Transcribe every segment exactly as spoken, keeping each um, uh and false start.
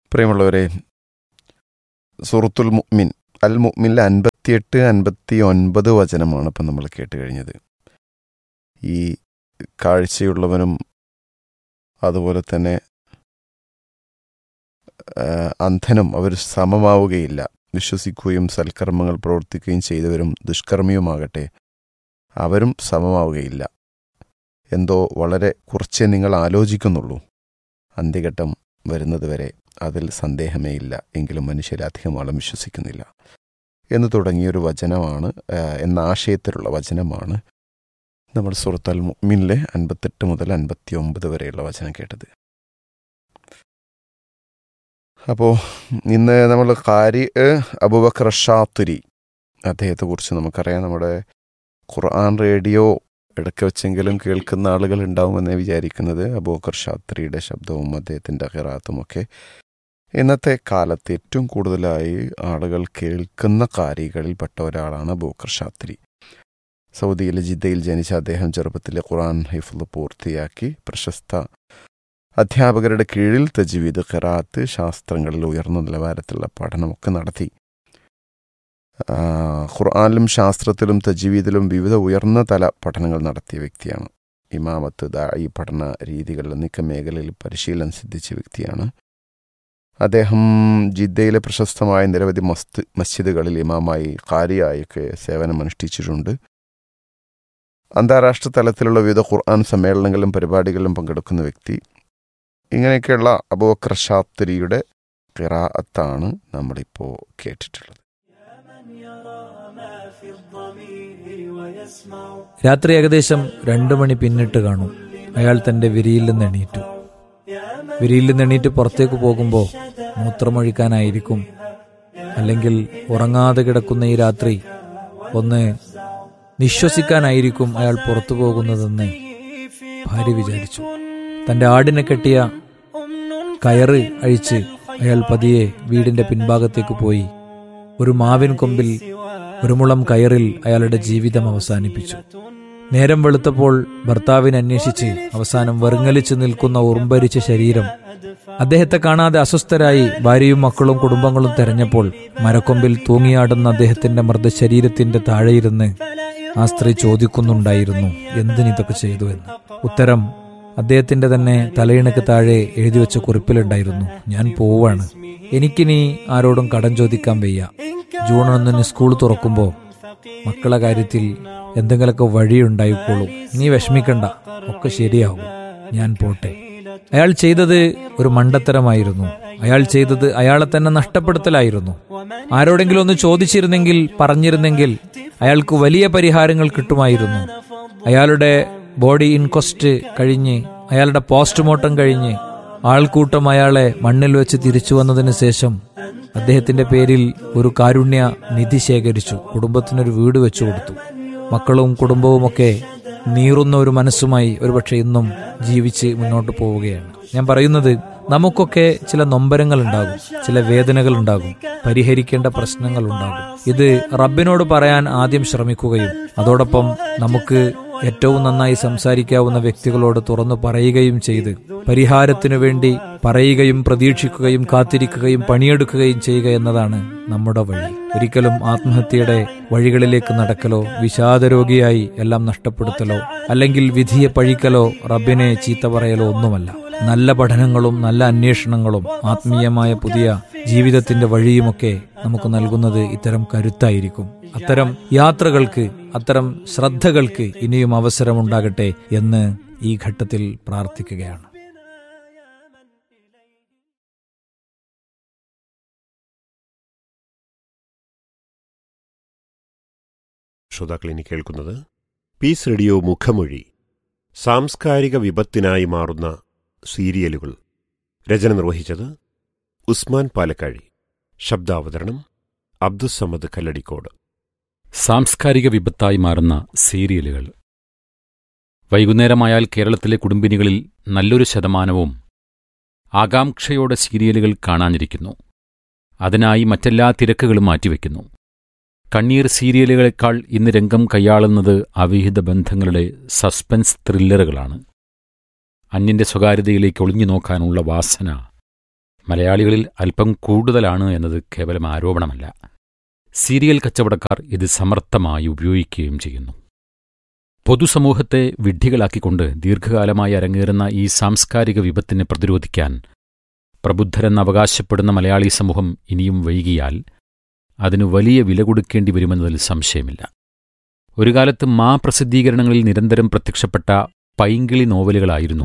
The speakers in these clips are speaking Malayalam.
പ്രിയമുള്ളവരെ, സൂറത്തുൽ മുഅ്മിൻ അൽ മുഅ്മിനിലെ അൻപത്തിയെട്ട് അൻപത്തി ഒൻപത് വചനമാണ് ഇപ്പം നമ്മൾ കേട്ട് കഴിഞ്ഞത്. ഈ കാഴ്ചയുള്ളവനും അതുപോലെ തന്നെ അന്ധനും അവർ സമമാവുകയില്ല. വിശ്വസിക്കുകയും സൽക്കർമ്മങ്ങൾ പ്രവർത്തിക്കുകയും ചെയ്തവരും ദുഷ്കർമ്മിയുമാകട്ടെ അവരും സമമാവുകയില്ല. എന്തോ വളരെ കുറച്ചേ നിങ്ങൾ ആലോചിക്കുന്നുള്ളൂ. അന്ത്യഘട്ടം വരുന്നത് വരെ അതിൽ സന്ദേഹമേ ഇല്ല, എങ്കിലും മനുഷ്യരധികം ആളും വിശ്വസിക്കുന്നില്ല എന്ന് തുടങ്ങിയൊരു വചനമാണ്, എന്ന ആശയത്തിലുള്ള വചനമാണ് നമ്മൾ സൂറത്തുൽ മുഅ്മിനിലെ അൻപത്തെട്ട് മുതൽ അൻപത്തി ഒമ്പത് വരെയുള്ള വചനം കേട്ടത്. അപ്പോൾ ഇന്ന് നമ്മൾ ഖാരി അബൂബക്കർ ഷാത്തുരി, അദ്ദേഹത്തെക്കുറിച്ച് നമുക്കറിയാം. നമ്മുടെ ഖുർആൻ റേഡിയോ ഇടയ്ക്ക് വെച്ചെങ്കിലും കേൾക്കുന്ന ആളുകൾ ഉണ്ടാവുമെന്ന് വിചാരിക്കുന്നത്. അബൂബക്കർ ഷാത്തുരിയുടെ ശബ്ദവും അദ്ദേഹത്തിൻ്റെ ഖിറാഅത്തുമൊക്കെ ഇന്നത്തെ കാലത്ത് ഏറ്റവും കൂടുതലായി ആളുകൾ കേൾക്കുന്ന ഖാരികളിൽപ്പെട്ട ഒരാളാണ് അബൂബക്കർ ഷാത്തുരി. സൗദിയിലെ ജിദ്ദയിൽ ജനിച്ച അദ്ദേഹം ചെറുപ്പത്തിലെ ഖുർആൻ ഹിഫ്ള് പൂർത്തിയാക്കി പ്രശസ്ത അധ്യാപകരുടെ കീഴിൽ തജ്വീദ്, ഖിറാഅത്ത്, ശാസ്ത്രങ്ങളിൽ ഉയർന്ന നിലവാരത്തിലുള്ള പഠനമൊക്കെ നടത്തി. ഖുർആനിലും ശാസ്ത്രത്തിലും തജ്വീദിലും വിവിധ ഉയർന്ന തല പഠനങ്ങൾ നടത്തിയ വ്യക്തിയാണ്. ഇമാമത്ത്, ദാഇ പഠന രീതികൾ എന്നീ മേഖലയിൽ പരിശീലനം സിദ്ധിച്ച വ്യക്തിയാണ് അദ്ദേഹം. ജിദ്ദയിലെ പ്രശസ്തമായ നിരവധി മസ്ത് മസ്ജിദുകളിൽ ഇമാമായി ഖാരിയായൊക്കെ സേവനമനുഷ്ഠിച്ചിട്ടുണ്ട്. അന്താരാഷ്ട്ര തലത്തിലുള്ള വിവിധ ഖുർആൻ സമ്മേളനങ്ങളിലും പരിപാടികളിലും പങ്കെടുക്കുന്ന വ്യക്തി. ഇങ്ങനെയൊക്കെയുള്ള അബൂബക്കർ ഷാത്തുരിയുടെ ഖിറാഅത്താണ് നമ്മളിപ്പോൾ കേട്ടിട്ടുള്ളത്. രാത്രി ഏകദേശം രണ്ടു മണി പിന്നിട്ട് കാണും. അയാൾ തന്റെ വിരിയിൽ നിന്ന് എണീറ്റു. വിരിയിൽ നിന്ന് എണീറ്റ് പുറത്തേക്ക് പോകുമ്പോൾ മൂത്രമൊഴിക്കാനായിരിക്കും, അല്ലെങ്കിൽ ഉറങ്ങാതെ കിടക്കുന്ന ഈ രാത്രി ഒന്ന് നിശ്വസിക്കാനായിരിക്കും അയാൾ പുറത്തു പോകുന്നതെന്ന് ഭാര്യ വിചാരിച്ചു. തന്റെ ആടിനെ കെട്ടിയ കയറ് അഴിച്ച് അയാൾ പതിയെ വീടിന്റെ പിൻഭാഗത്തേക്ക് പോയി ഒരു മാവിൻ കൊമ്പിൽ ഒരു മുളം കയറിൽ അയാളുടെ ജീവിതം അവസാനിപ്പിച്ചു. നേരം വെളുത്തപ്പോൾ ഭർത്താവിനെ അന്വേഷിച്ച് അവസാനം വെറുങ്ങലിച്ച് നിൽക്കുന്ന ഉറുമ്പരിച്ച ശരീരം. അദ്ദേഹത്തെ കാണാതെ അസ്വസ്ഥരായി ഭാര്യയും മക്കളും കുടുംബങ്ങളും തെരഞ്ഞപ്പോൾ മരക്കൊമ്പിൽ തൂങ്ങിയാടുന്ന അദ്ദേഹത്തിന്റെ മൃതശരീരത്തിന്റെ താഴെയിരുന്ന് ആ സ്ത്രീ ചോദിക്കുന്നുണ്ടായിരുന്നു, എന്തിനിതൊക്കെ ചെയ്തു എന്ന്. ഉത്തരം അദ്ദേഹത്തിന്റെ തന്നെ തലയിണക്ക് താഴെ എഴുതിവെച്ച കുറിപ്പിലുണ്ടായിരുന്നു, ഞാൻ പോവാണ്, എനിക്കിനി ആരോടും കടം ചോദിക്കാൻ വയ്യ. ജൂൺ ഒന്നിന് സ്കൂൾ തുറക്കുമ്പോ മക്കളെ കാര്യത്തിൽ എന്തെങ്കിലുമൊക്കെ വഴിയുണ്ടായിക്കോളും, നീ വിഷമിക്കണ്ട, ഒക്കെ ശരിയാകും, ഞാൻ പോട്ടെ. അയാൾ ചെയ്തത് ഒരു മണ്ടത്തരമായിരുന്നു. അയാൾ ചെയ്തത് അയാളെ തന്നെ നഷ്ടപ്പെടുത്തലായിരുന്നു. ആരോടെങ്കിലും ഒന്ന് ചോദിച്ചിരുന്നെങ്കിൽ, പറഞ്ഞിരുന്നെങ്കിൽ അയാൾക്ക് വലിയ പരിഹാരങ്ങൾ കിട്ടുമായിരുന്നു. അയാളുടെ ബോഡി ഇൻക്വസ്റ്റ് കഴിഞ്ഞ്, അയാളുടെ പോസ്റ്റ്മോർട്ടം കഴിഞ്ഞ് ആൾക്കൂട്ടം അയാളെ മണ്ണിൽ വെച്ച് തിരിച്ചു വന്നതിന് ശേഷം അദ്ദേഹത്തിന്റെ പേരിൽ ഒരു കാരുണ്യ നിധി ശേഖരിച്ചു. കുടുംബത്തിനൊരു വീട് വെച്ചു കൊടുത്തു. മക്കളും കുടുംബവുമൊക്കെ നീറുന്ന ഒരു മനസ്സുമായി ഒരുപക്ഷെ ഇന്നും ജീവിച്ച് മുന്നോട്ട് പോവുകയാണ്. ഞാൻ പറയുന്നത്, നമുക്കൊക്കെ ചില നൊമ്പരങ്ങൾ ഉണ്ടാകും, ചില വേദനകൾ ഉണ്ടാകും, പരിഹരിക്കേണ്ട പ്രശ്നങ്ങൾ ഉണ്ടാകും. ഇത് റബ്ബിനോട് പറയാൻ ആദ്യം ശ്രമിക്കുകയും അതോടൊപ്പം നമുക്ക് ഏറ്റവും നന്നായി സംസാരിക്കാവുന്ന വ്യക്തികളോട് തുറന്നു പറയുകയും ചെയ്ത് പരിഹാരത്തിനു വേണ്ടി പറയുകയും പ്രതീക്ഷിക്കുകയും കാത്തിരിക്കുകയും പണിയെടുക്കുകയും ചെയ്യുക എന്നതാണ് നമ്മുടെ വഴി. ഒരിക്കലും ആത്മഹത്യയുടെ വഴികളിലേക്ക് നടക്കലോ വിഷാദരോഗിയായി എല്ലാം നഷ്ടപ്പെടുത്തലോ അല്ലെങ്കിൽ വിധിയെ പഴിക്കലോ റബ്ബിനെ ചീത്ത പറയലോ ഒന്നുമല്ല. നല്ല പഠനങ്ങളും നല്ല അന്വേഷണങ്ങളും ആത്മീയമായ പുതിയ ജീവിതത്തിന്റെ വഴിയുമൊക്കെ നമുക്ക് നൽകുന്നത് ഇത്തരം കരുത്തായിരിക്കും. അത്തരം യാത്രകൾക്ക്, അത്തരം ശ്രദ്ധകൾക്ക് ഇനിയും അവസരമുണ്ടാകട്ടെ എന്ന് ഈ ഘട്ടത്തിൽ പ്രാർത്ഥിക്കുകയാണ്. ശ്രോതാക്കൾ ഇനി കേൾക്കുന്നത് പീസ് റേഡിയോ മുഖമൊഴി, സാംസ്കാരിക വിപത്തിനായി മാറുന്ന സീരിയലുകൾ. രചന നിർവഹിച്ചത് ഉസ്മാൻ പാലക്കാഴി. ശബ്ദാവതരണം അബ്ദുസ്സമദ് കല്ലടിക്കോട്. സാംസ്കാരിക വിപത്തായി മാറുന്ന സീരിയലുകൾ. വൈകുന്നേരമായാൽ കേരളത്തിലെ കുടുംബിനികളിൽ നല്ലൊരു ശതമാനവും ആകാംക്ഷയോടെ സീരിയലുകൾ കാണാനിരിക്കുന്നു. അതിനായി മറ്റെല്ലാ തിരക്കുകളും മാറ്റിവെക്കുന്നു. കണ്ണീർ സീരിയലുകളെക്കാൾ ഇന്ന് രംഗം കൈയാളുന്നത് അവിഹിത ബന്ധങ്ങളുടെ സസ്പെൻസ് ത്രില്ലറുകളാണ്. അന്യന്റെ സ്വകാര്യതയിലേക്ക് ഒളിഞ്ഞു നോക്കാനുള്ള വാസന മലയാളികളിൽ അല്പം കൂടുതലാണ് എന്നത് കേവലം ആരോപണമല്ല. സീരിയൽ കച്ചവടക്കാർ ഇത് സമർത്ഥമായി ഉപയോഗിക്കുകയും ചെയ്യുന്നു. പൊതുസമൂഹത്തെ വിഡ്ഢികളാക്കിക്കൊണ്ട് ദീർഘകാലമായി അരങ്ങേറുന്ന ഈ സാംസ്കാരിക വിപത്തിനെ പ്രതിരോധിക്കാൻ പ്രബുദ്ധരെന്ന് അവകാശപ്പെടുന്ന മലയാളി സമൂഹം ഇനിയും വൈകിയാൽ അതിനു വലിയ വില കൊടുക്കേണ്ടി വരുമെന്നതിൽ സംശയമില്ല. ഒരു കാലത്ത് മാ പ്രസിദ്ധീകരണങ്ങളിൽ നിരന്തരം പ്രത്യക്ഷപ്പെട്ട പൈങ്കിളി നോവലുകളായിരുന്നു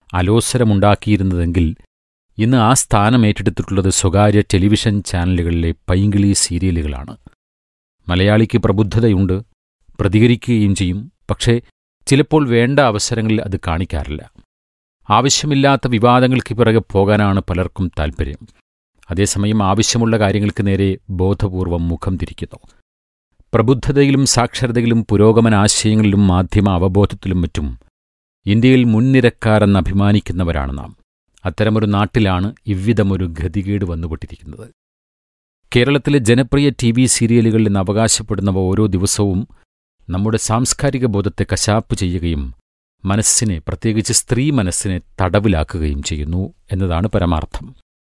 അലോസരമുണ്ടാക്കിയിരുന്നതെങ്കിൽ ഇന്ന് ആ സ്ഥാനം ഏറ്റെടുത്തിട്ടുള്ളത് സ്വകാര്യ ടെലിവിഷൻ ചാനലുകളിലെ പൈങ്കിളി സീരിയലുകളാണ്. മലയാളിക്ക് പ്രബുദ്ധതയുണ്ട്, പ്രതികരിക്കുകയും ചെയ്യും. പക്ഷേ ചിലപ്പോൾ വേണ്ട അവസരങ്ങളിൽ അത് കാണിക്കാറില്ല. ആവശ്യമില്ലാത്ത വിവാദങ്ങൾക്ക് പിറകെ പോകാനാണ് പലർക്കും താൽപ്പര്യം. അതേസമയം ആവശ്യമുള്ള കാര്യങ്ങൾക്ക് നേരെ ബോധപൂർവം മുഖം തിരിക്കുന്നു. പ്രബുദ്ധതയിലും സാക്ഷരതയിലും പുരോഗമനാശയങ്ങളിലും മാധ്യമ അവബോധത്തിലും മറ്റും ഇന്ത്യയിൽ മുൻനിരക്കാരെന്ന് അഭിമാനിക്കുന്നവരാണ് നാം. അത്തരമൊരു നാട്ടിലാണ് ഇவ்விധമൊരു ഗതികേട് വന്നുപെട്ടിരിക്കുന്നത്. കേരളത്തിലെ ജനപ്രിയ ടി വി സീരിയലുകളിൽ നിന്ന് അവകാശപ്പെടുന്നവ ഓരോ ദിവസവും നമ്മുടെ സാംസ്കാരിക ബോധത്തെ കശാപ്പ് ചെയ്യുകയും മനസ്സിനെ, പ്രത്യേകിച്ച് സ്ത്രീ മനസ്സിനെ തടവിലാക്കുകയും ചെയ്യുന്നു എന്നതാണ് പരമാർത്ഥം.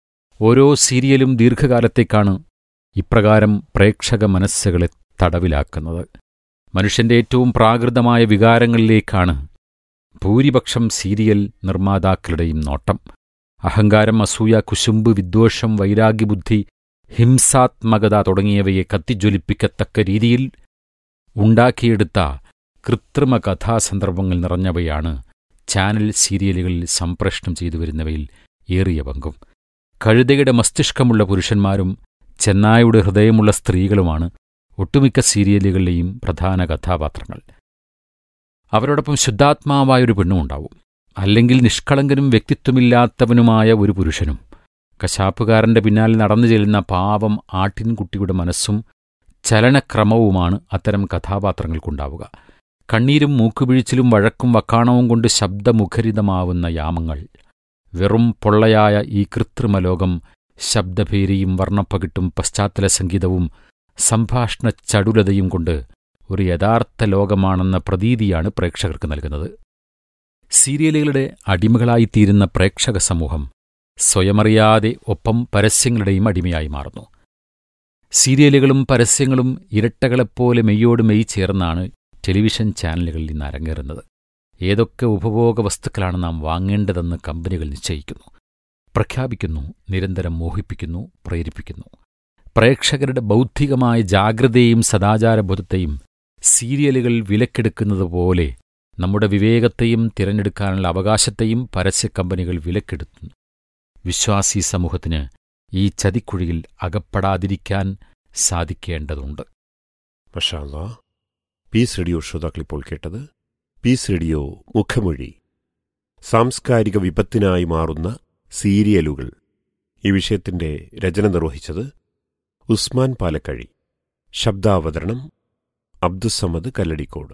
ഓരോ സീരിയലും ദീർഘകാലത്തേക്കാണ് ഇപ്രകാരം പ്രേക്ഷക മനസ്സുകളെ തടവിലാക്കുന്നത്. മനുഷ്യന്റെ ഏറ്റവും പ്രാകൃതമായ വികാരങ്ങളിലേക്കാണ് ഭൂരിപക്ഷം സീരിയൽ നിർമ്മാതാക്കളുടെയും നോട്ടം. അഹങ്കാരം, അസൂയ, കുശുമ്പ്, വിദ്വേഷം, വൈരാഗ്യബുദ്ധി, ഹിംസാത്മകത തുടങ്ങിയവയെ കത്തിജ്വലിപ്പിക്കത്തക്ക രീതിയിൽ ഉണ്ടാക്കിയെടുത്ത കൃത്രിമ കഥാസന്ദർഭങ്ങൾ നിറഞ്ഞവയാണ് ചാനൽ സീരിയലുകളിൽ സംപ്രേഷണം ചെയ്തു വരുന്നവയിൽ ഏറിയ പങ്കും. കഴുതയുടെ മസ്തിഷ്കമുള്ള പുരുഷന്മാരും ചെന്നായുടെ ഹൃദയമുള്ള സ്ത്രീകളുമാണ് ഒട്ടുമിക്ക സീരിയലുകളിലെയും പ്രധാന കഥാപാത്രങ്ങൾ. അവരോടൊപ്പം ശുദ്ധാത്മാവായൊരു പെണ്ണുമുണ്ടാവും, അല്ലെങ്കിൽ നിഷ്കളങ്കനും വ്യക്തിത്വമില്ലാത്തവനുമായ ഒരു പുരുഷനും. കശാപ്പുകാരന്റെ പിന്നാലെ നടന്നു ചെല്ലുന്ന പാവം ആട്ടിൻകുട്ടിയുടെ മനസ്സും ചലനക്രമവുമാണ് അത്തരം കഥാപാത്രങ്ങൾക്കുണ്ടാവുക. കണ്ണീരും മൂക്കുപിഴിച്ചിലും വഴക്കും വക്കാണവും കൊണ്ട് ശബ്ദമുഖരിതമാവുന്ന യാമങ്ങൾ. വെറും പൊള്ളയായ ഈ കൃത്രിമലോകം ശബ്ദഭേരിയും വർണ്ണപ്പകിട്ടും പശ്ചാത്തല സംഗീതവും സംഭാഷണ ചടുലതയും കൊണ്ട് ഒരു യഥാർത്ഥ ലോകമാണെന്ന പ്രതീതിയാണ് പ്രേക്ഷകർക്ക് നൽകുന്നത്. സീരിയലുകളുടെ അടിമകളായിത്തീരുന്ന പ്രേക്ഷക സമൂഹം സ്വയമറിയാതെ ഒപ്പം പരസ്യങ്ങളുടെയും അടിമയായി മാറുന്നു. സീരിയലുകളും പരസ്യങ്ങളും ഇരട്ടകളെപ്പോലെ മെയ്യോട് മെയ് ചേർന്നാണ് ടെലിവിഷൻ ചാനലുകളിൽ ഇന്ന് അരങ്ങേറുന്നത്. ഏതൊക്കെ ഉപഭോഗ വസ്തുക്കളാണ് നാം വാങ്ങേണ്ടതെന്ന് കമ്പനികൾ നിശ്ചയിക്കുന്നു, പ്രഖ്യാപിക്കുന്നു, നിരന്തരം മോഹിപ്പിക്കുന്നു, പ്രേരിപ്പിക്കുന്നു. പ്രേക്ഷകരുടെ ബൗദ്ധികമായ ജാഗ്രതയെയും സദാചാരബോധത്തെയും സീരിയലുകൾ വിലക്കെടുക്കുന്നതുപോലെ നമ്മുടെ വിവേകത്തെയും തിരഞ്ഞെടുക്കാനുള്ള അവകാശത്തെയും പരസ്യക്കമ്പനികൾ വിലക്കെടുത്തുന്നു. വിശ്വാസി സമൂഹത്തിന് ഈ ചതിക്കുഴിയിൽ അകപ്പെടാതിരിക്കാൻ സാധിക്കേണ്ടതുണ്ട്. മാഷാ അല്ലാഹ്. പീസ് റേഡിയോ ശ്രോതാക്കളിപ്പോൾ കേട്ടത് പീസ് റേഡിയോ മുഖമൊഴി, സാംസ്കാരിക വിപത്തിനായി മാറുന്ന സീരിയലുകൾ. ഈ വിഷയത്തിന്റെ രചന നിർവഹിച്ചത് ഉസ്മാൻ പാലക്കഴി. ശബ്ദാവതരണം അബ്ദുസമദ് കല്ലടിക്കോട്.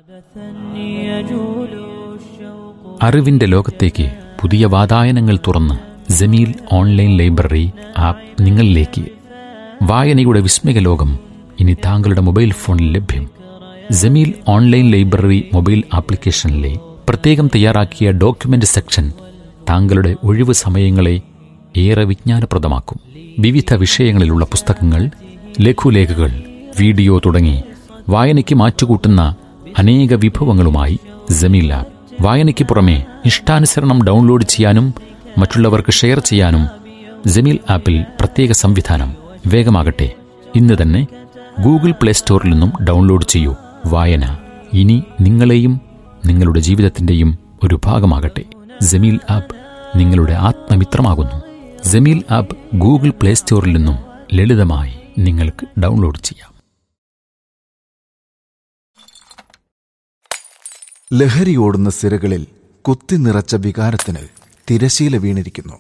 അറിവിന്റെ ലോകത്തേക്ക് പുതിയ വാതായനങ്ങൾ തുറന്ന് ജമീൽ ഓൺലൈൻ ലൈബ്രറി ആപ്പ് നിങ്ങളിലേക്ക്. വായനയുടെ വിസ്മയ ലോകം ഇനി താങ്കളുടെ മൊബൈൽ ഫോണിൽ ലഭ്യം. ജമീൽ ഓൺലൈൻ ലൈബ്രറി മൊബൈൽ ആപ്ലിക്കേഷനിലെ പ്രത്യേകം തയ്യാറാക്കിയ ഡോക്യുമെന്റ് സെക്ഷൻ താങ്കളുടെ ഒഴിവ് സമയങ്ങളെ ഏറെ വിജ്ഞാനപ്രദമാക്കും. വിവിധ വിഷയങ്ങളിലുള്ള പുസ്തകങ്ങൾ, ലഘുലേഖകൾ, വീഡിയോ തുടങ്ങി വായനയ്ക്ക് മാറ്റുകൂട്ടുന്ന അനേക വിഭവങ്ങളുമായി ജമീൽ ആപ്പ്. വായനയ്ക്ക് പുറമെ ഇഷ്ടാനുസരണം ഡൗൺലോഡ് ചെയ്യാനും മറ്റുള്ളവർക്ക് ഷെയർ ചെയ്യാനും ജമീൽ ആപ്പിൽ പ്രത്യേക സംവിധാനം. വേഗമാകട്ടെ, ഇന്ന് തന്നെ ഗൂഗിൾ പ്ലേ സ്റ്റോറിൽ നിന്നും ഡൗൺലോഡ് ചെയ്യൂ. വായന ഇനി നിങ്ങളെയും നിങ്ങളുടെ ജീവിതത്തിന്റെയും ഒരു ഭാഗമാകട്ടെ. ജമീൽ ആപ്പ് നിങ്ങളുടെ ആത്മമിത്രമാകുന്നു. ജമീൽ ആപ്പ് ഗൂഗിൾ പ്ലേ സ്റ്റോറിൽ നിന്നും ലളിതമായി നിങ്ങൾക്ക് ഡൗൺലോഡ് ചെയ്യാം. ലഹരിയോടുന്ന സിരകളിൽ കുത്തി നിറച്ച വികാരത്തിന് തിരശീല വീണിരിക്കുന്നു.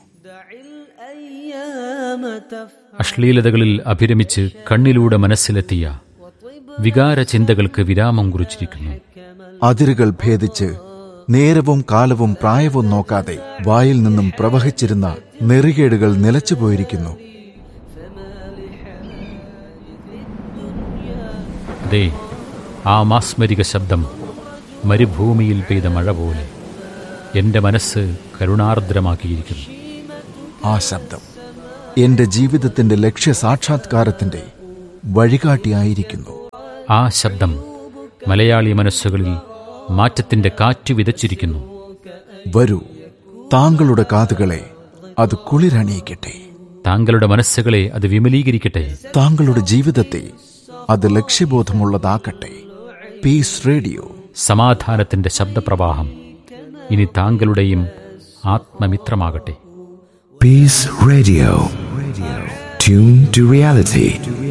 അശ്ലീലതകളിൽ അഭിരമിച്ച് കണ്ണിലൂടെ മനസ്സിലെത്തിയ വികാര ചിന്തകൾക്ക് വിരാമം കുറിച്ചിരിക്കുന്നു. അതിരുകൾ ഭേദിച്ച് നേരവും കാലവും പ്രായവും നോക്കാതെ വായിൽ നിന്നും പ്രവഹിച്ചിരുന്ന നെറികേടുകൾ നിലച്ചുപോയിരിക്കുന്നു. ദേ, ആ മാസ്മരിക ശബ്ദം മരുഭൂമിയിൽ പെയ്ത മഴ പോലെ എന്റെ മനസ്സ് കരുണാർദ്രമാക്കിയിരിക്കുന്നു. ആ ശബ്ദം എന്റെ ജീവിതത്തിന്റെ ലക്ഷ്യസാക്ഷാത്കാരത്തിന്റെ വഴികാട്ടിയായിരിക്കുന്നു. ആ ശബ്ദം മലയാളി മനസ്സുകളിൽ മാറ്റത്തിന്റെ കാറ്റ് വിതച്ചിരിക്കുന്നു. വരൂ, താങ്കളുടെ കാതുകളെ അത് കുളിരണിയിക്കട്ടെ. താങ്കളുടെ മനസ്സുകളെ അത് വിമലീകരിക്കട്ടെ. താങ്കളുടെ ജീവിതത്തെ അത് ലക്ഷ്യബോധമുള്ളതാക്കട്ടെ. പീസ് റേഡിയോ, സമാധാനത്തിന്റെ ശബ്ദപ്രവാഹം ഇനി താങ്കളുടെയും ആത്മമിത്രമാകട്ടെ. Peace Radio. Tune to reality.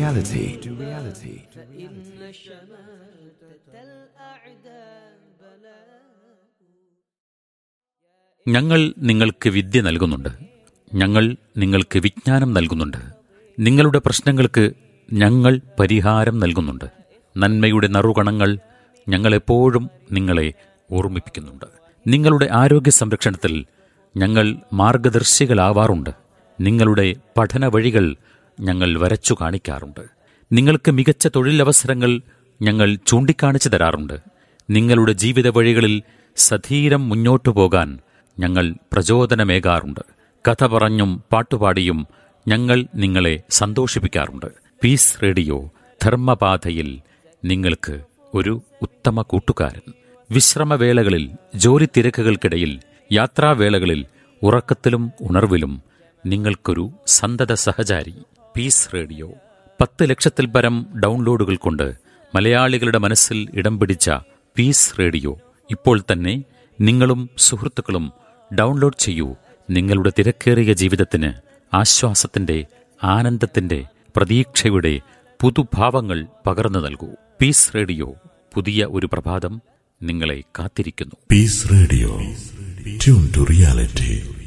ഞങ്ങൾ നിങ്ങൾക്ക് വിദ്യ നൽകുന്നുണ്ട്. ഞങ്ങൾ നിങ്ങൾക്ക് വിജ്ഞാനം നൽകുന്നുണ്ട്. നിങ്ങളുടെ പ്രശ്നങ്ങൾക്ക് ഞങ്ങൾ പരിഹാരം നൽകുന്നുണ്ട്. നന്മയുടെ നറുകണങ്ങൾ ഞങ്ങളെപ്പോഴും നിങ്ങളെ ഓർമ്മിപ്പിക്കുന്നുണ്ട്. നിങ്ങളുടെ ആരോഗ്യ സംരക്ഷണത്തിൽ ഞങ്ങൾ മാർഗദർശികളാവാറുണ്ട്. നിങ്ങളുടെ പഠന വഴികൾ ഞങ്ങൾ വരച്ചു കാണിക്കാറുണ്ട്. നിങ്ങൾക്ക് മികച്ച തൊഴിലവസരങ്ങൾ ഞങ്ങൾ ചൂണ്ടിക്കാണിച്ചു തരാറുണ്ട്. നിങ്ങളുടെ ജീവിത വഴികളിൽ സധീരം മുന്നോട്ടു പോകാൻ ഞങ്ങൾ പ്രചോദനമേകാറുണ്ട്. കഥ പറഞ്ഞും പാട്ടുപാടിയും ഞങ്ങൾ നിങ്ങളെ സന്തോഷിപ്പിക്കാറുണ്ട്. പീസ് റേഡിയോ ധർമ്മപാതയിൽ നിങ്ങൾക്ക് ഒരു ഉത്തമ കൂട്ടുകാരൻ. വിശ്രമവേളകളിൽ, ജോലി തിരക്കുകൾക്കിടയിൽ, യാത്രാവേളകളിൽ, ഉറക്കത്തിലും ഉണർവിലും നിങ്ങൾക്കൊരു സന്തത സഹചാരി. പീസ് റേഡിയോ പത്ത് ലക്ഷത്തിൽ പരം ഡൗൺലോഡുകൾ കൊണ്ട് മലയാളികളുടെ മനസ്സിൽ ഇടം പിടിച്ച പീസ് റേഡിയോ ഇപ്പോൾ തന്നെ നിങ്ങളും സുഹൃത്തുക്കളും ഡൗൺലോഡ് ചെയ്യൂ. നിങ്ങളുടെ തിരക്കേറിയ ജീവിതത്തിന് ആശ്വാസത്തിന്റെ, ആനന്ദത്തിന്റെ, പ്രതീക്ഷയുടെ പുതുഭാവങ്ങൾ പകർന്നു നൽകൂ. പീസ് റേഡിയോ, പുതിയ ഒരു പ്രഭാതം നിങ്ങളെ കാത്തിരിക്കുന്നു. Peace Radio. Tune to reality.